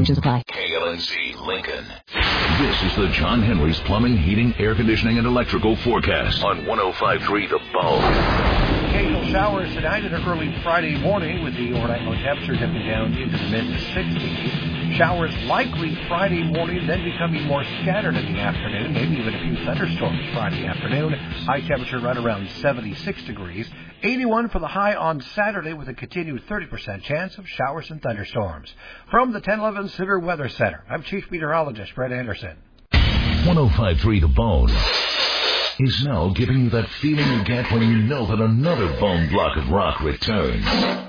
Exclusions apply. KLNC Lincoln. This is the John Henry's Plumbing, Heating, Air Conditioning, and Electrical Forecast on 105.3 The Bone. Occasional showers tonight and early Friday morning with the overnight low temperature dipping down into the mid-60s. Showers likely Friday morning, then becoming more scattered in the afternoon, maybe even a few thunderstorms Friday afternoon. High temperature right around 76 degrees. 81 for the high on Saturday with a continued 30% chance of showers and thunderstorms. From the 1011 Severe Weather Center, I'm Chief Meteorologist Brett Anderson. 105.3 The Bone is now giving you that feeling you get when you know that another bone block of rock returns.